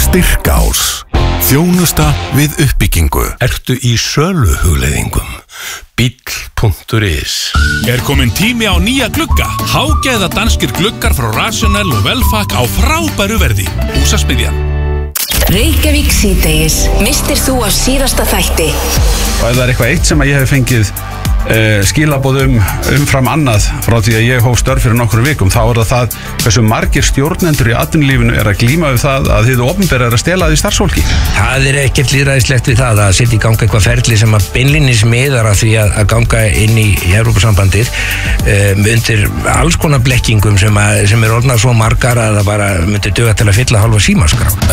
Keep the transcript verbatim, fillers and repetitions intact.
Styrkás. Þjónusta við uppbyggingu. Ertu í söluhugleiðingum? Bíll punktur is. Er komin tími á nýja glugga? Hágæða danskir gluggar frá Rational og Velfak á frábæru verði. Húsasmiðjan. Reykjavík síðdegis. Mistir þú af síðasta þætti? Og ef það er eitthvað eitt sem að ég hef fengið uh, skilaboð um umfram annað frá því að ég hóf störf fyrir nokkrum vikum, þá er það það hversu margir stjórnendur í atvinnulífinu er að glíma við það að hið opinbera er að stela því starfsfólki. Það er ekkert lýðræðislegt við það að setja í ganga eitthvað ferli sem að beinlínis miðar að því að, að ganga inn í Evrópusambandið um, undir alls konar blekkingum sem, að, sem er orðnað svo margar að það bara myndi duga til að fylla hálfa símaskrá.